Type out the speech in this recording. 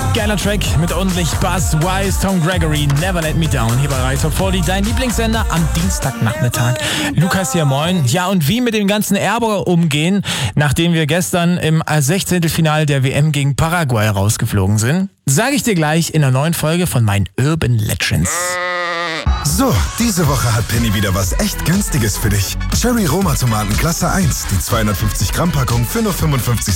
Geiler Track mit ordentlich Bass. Wise, Tom Gregory, Never Let Me Down. Hier bei Radio Top 40, dein Lieblingssender am Dienstagnachmittag. Lukas hier, moin. Ja, und wie mit dem ganzen Erbe umgehen, nachdem wir gestern im 16. Finale der WM gegen Paraguay rausgeflogen sind, sage ich dir gleich in der neuen Folge von meinen Urban Legends. So, diese Woche hat Penny wieder was echt Günstiges für dich. Cherry Roma Tomaten Klasse 1, die 250 Gramm Packung für nur 55